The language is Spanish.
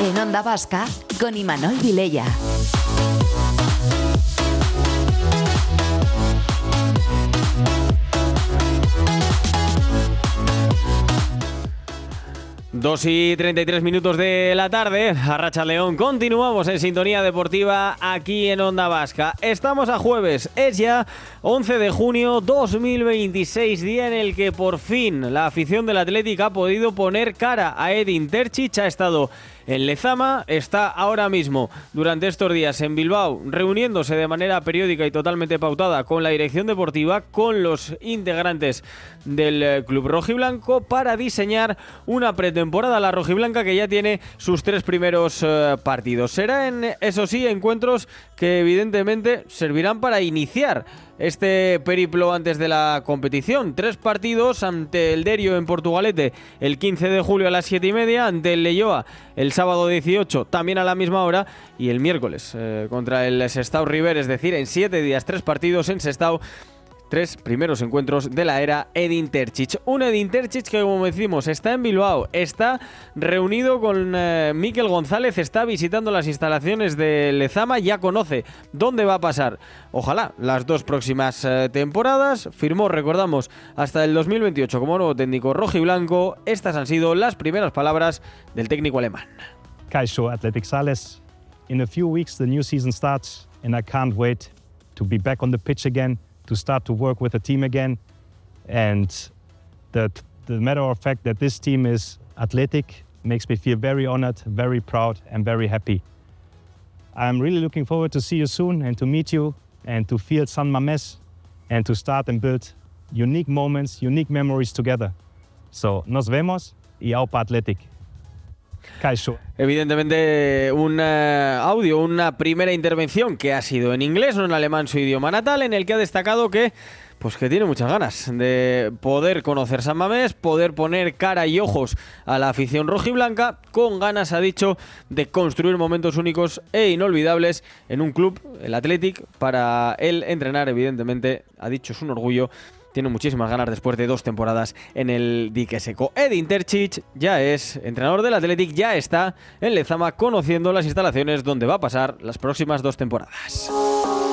En Onda Vasca, con Imanol Vilella. Dos y 33 minutos de la tarde, Arratsaldeon, continuamos en Sintonía Deportiva aquí en Onda Vasca. Estamos a jueves, es ya 11 de junio 2026, día en el que por fin la afición del Athletic ha podido poner cara a Edin Terzic. Ha estado en Lezama, está ahora mismo durante estos días en Bilbao reuniéndose de manera periódica y totalmente pautada con la dirección deportiva, con los integrantes del club rojiblanco, para diseñar una pretemporada, la rojiblanca, que ya tiene sus 3 primeros partidos. Serán, eso sí, encuentros que evidentemente servirán para iniciar este periplo antes de la competición. 3 partidos: ante el Derio en Portugalete el 15 de julio a las 7:30, ante el Leioa el sábado 18 también a la misma hora, y el miércoles contra el Sestao River. Es decir, en 7 días 3 partidos en Sestao, 3 primeros encuentros de la era Edin Terzic. Un Edin Terzic que, como decimos, está en Bilbao, está reunido con Mikel González, está visitando las instalaciones de Lezama, ya conoce dónde va a pasar, ojalá, las 2 próximas temporadas. Firmó, recordamos, hasta el 2028 como nuevo técnico rojiblanco. Estas han sido las primeras palabras del técnico alemán. Kaixo, Athletic Sales. In a few weeks the new season starts and I can't wait to be back on the pitch again, to start to work with the team again, and the matter of fact that this team is Athletic makes me feel very honored, very proud and very happy. I'm really looking forward to see you soon and to meet you and to feel San Mamés and to start and build unique moments, unique memories together. So, nos vemos y aupa Athletic. Kaixo. Evidentemente un audio, una primera intervención que ha sido en inglés, no en alemán, su idioma natal, en el que ha destacado que tiene muchas ganas de poder conocer San Mamés, poder poner cara y ojos a la afición rojiblanca, con ganas, ha dicho, de construir momentos únicos e inolvidables en un club, el Athletic. Para él entrenar, evidentemente, ha dicho, es un orgullo. Tiene muchísimas ganas después de 2 temporadas en el dique seco. Edin Terzic ya es entrenador del Athletic, ya está en Lezama conociendo las instalaciones donde va a pasar las próximas 2 temporadas.